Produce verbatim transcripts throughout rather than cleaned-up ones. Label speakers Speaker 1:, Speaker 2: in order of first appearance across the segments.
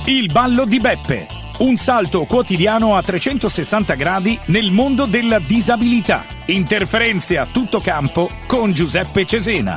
Speaker 1: Il ballo di Beppe. Un salto quotidiano a trecentosessanta gradi nel mondo della disabilità. Interferenze a tutto campo con Giuseppe Cesena.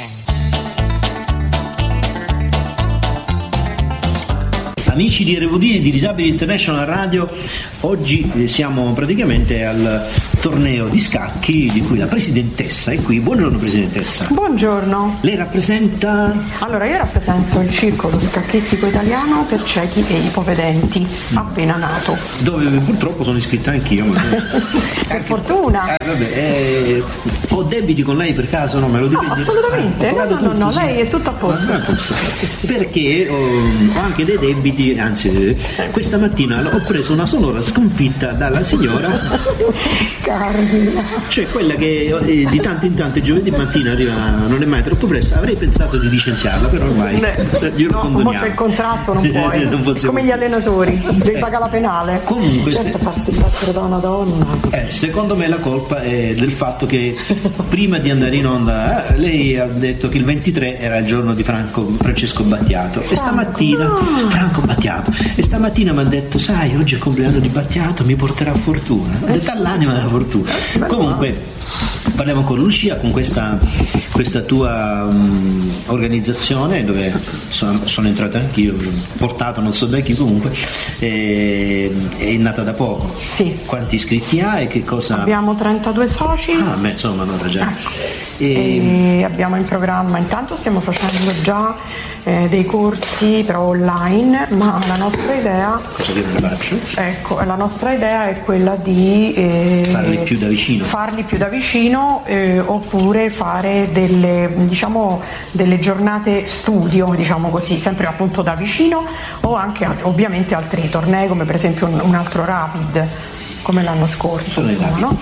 Speaker 2: Amici di R V D e di Disabili International Radio, oggi siamo praticamente al torneo di scacchi di cui la presidentessa è qui. Buongiorno presidentessa.
Speaker 3: Buongiorno.
Speaker 2: Lei rappresenta?
Speaker 3: Allora, io rappresento il Circolo Scacchistico Italiano per ciechi e ipovedenti, appena nato.
Speaker 2: Dove purtroppo sono iscritta anch'io.
Speaker 3: Per fortuna.
Speaker 2: Eh, vabbè, eh, ho debiti con lei per caso? No, me lo dico.
Speaker 3: No, assolutamente.
Speaker 2: Ah,
Speaker 3: no, no,
Speaker 2: tutto,
Speaker 3: no,
Speaker 2: sì.
Speaker 3: Lei è tutto a posto.
Speaker 2: Ah, posto.
Speaker 3: Sì, sì.
Speaker 2: Perché ho, ho anche dei debiti, anzi, questa mattina ho preso una sonora sconfitta dalla signora
Speaker 3: Carmina.
Speaker 2: Cioè quella che eh, di tanto in tanto giovedì mattina arriva, non è mai troppo presto. Avrei pensato di licenziarla, però ormai glielo
Speaker 3: no,
Speaker 2: condoniamo.
Speaker 3: c'è il contratto, non puoi.
Speaker 2: non
Speaker 3: come gli allenatori, devi
Speaker 2: eh.
Speaker 3: pagare la penale.
Speaker 2: Comunque,
Speaker 3: certo,
Speaker 2: se...
Speaker 3: farsi battere da una donna.
Speaker 2: Eh, secondo me la colpa è del fatto che prima di andare in onda eh, lei ha detto che il ventitré era il giorno di Franco, Francesco Battiato.
Speaker 3: Franco,
Speaker 2: e stamattina
Speaker 3: no.
Speaker 2: Franco Battiato e stamattina mi ha detto: sai, oggi è il compleanno di Battiato, mi porterà fortuna. Ho detto: all'anima della fortuna. Comunque parliamo con Lucia, con questa, questa tua um, organizzazione dove sono, sono entrato anch'io, portato non so da chi, comunque è, è nata da poco.
Speaker 3: Sì.
Speaker 2: Quanti iscritti ha e che cosa?
Speaker 3: Abbiamo trentadue soci.
Speaker 2: Ah, beh, insomma, non era già.
Speaker 3: E... e abbiamo in programma, intanto stiamo facendo già eh, dei corsi però online, ma la nostra idea
Speaker 2: Cosa che non faccio?
Speaker 3: Ecco, la nostra idea è quella di eh,
Speaker 2: farli più da vicino.
Speaker 3: Farli più da vicino eh, oppure fare delle, diciamo, delle giornate studio, diciamo così, sempre appunto da vicino, o anche ovviamente altri tornei come per esempio un, un altro Rapid come l'anno scorso, no?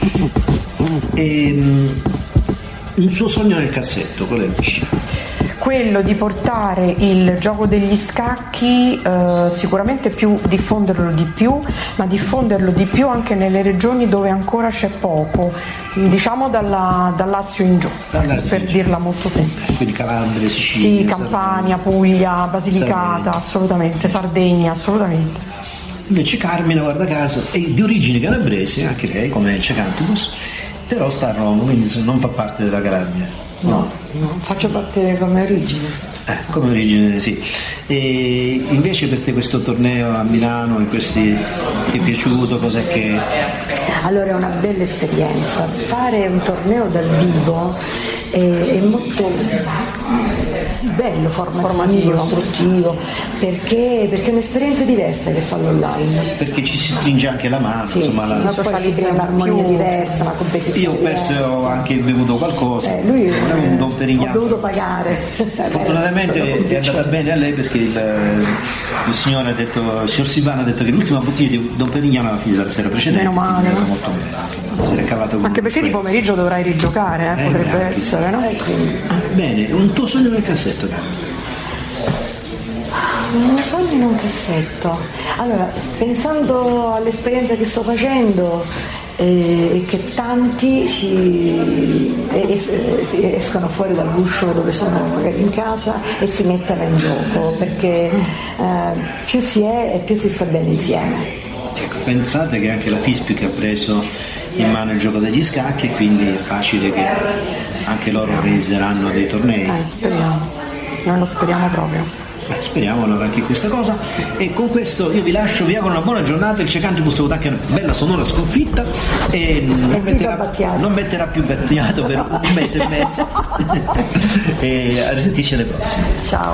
Speaker 2: E, un suo sogno nel cassetto, qual è?
Speaker 3: Quello di portare il gioco degli scacchi eh, sicuramente più, diffonderlo di più, ma diffonderlo di più anche nelle regioni dove ancora c'è poco, diciamo dalla, dal Lazio in giù, per, per dirla molto semplice.
Speaker 2: Quindi Calabria, Sicilia,
Speaker 3: sì, Campania, Puglia, Basilicata, Sardegna. Assolutamente, Sardegna, assolutamente.
Speaker 2: Invece Carmina, guarda caso, è di origine calabrese, anche lei, come Cecantibus, però sta a Roma, quindi non fa parte della Calabria.
Speaker 3: No, no, faccio parte come origine.
Speaker 2: Eh, come origine sì. E invece per te questo torneo a Milano, in questi, ti è piaciuto? Cos'è che...
Speaker 4: Allora è una bella esperienza. Fare un torneo dal vivo è, è molto bello, formativo, formativo. istruttivo, perché, perché è un'esperienza diversa che farlo online.
Speaker 2: Perché ci si stringe anche la mano,
Speaker 4: sì,
Speaker 2: insomma,
Speaker 4: sì,
Speaker 2: la...
Speaker 4: socializza un'armonia diversa, una competizione.
Speaker 2: Io ho perso,
Speaker 4: diversa.
Speaker 2: ho anche bevuto qualcosa.
Speaker 4: Eh, lui
Speaker 2: un Don
Speaker 4: ho dovuto pagare.
Speaker 2: Fortunatamente è andata bene a lei perché il, il signore ha detto, il signor Silvano ha detto che l'ultima bottiglia di Don Perignano aveva finito la sera precedente.
Speaker 3: Meno male.
Speaker 2: Era molto bene, si era cavato con
Speaker 3: anche perché di pomeriggio dovrai rigiocare, eh, eh, potrebbe eh, essere, no?
Speaker 2: Bene, un tuo sogno nel cassetto, Carlo?
Speaker 4: Un sogno in un cassetto. Allora, pensando all'esperienza che sto facendo e eh, che tanti si es- escono fuori dall'uscio dove sono magari in casa e si mettano in gioco, perché eh, più si è e più si sta bene insieme.
Speaker 2: Ecco, pensate che anche la FISPIC ha preso in mano il gioco degli scacchi e quindi è facile che anche loro organizzeranno dei tornei.
Speaker 3: Eh, speriamo, noi lo speriamo proprio.
Speaker 2: Beh, speriamo allora anche questa cosa, e con questo io vi lascio, vi auguro una buona giornata. Il Cecantibus ha avuto anche una bella sonora sconfitta e non metterà, non metterà più Battiato per un mese e mezzo e a risentirci alle prossime.
Speaker 3: Ciao.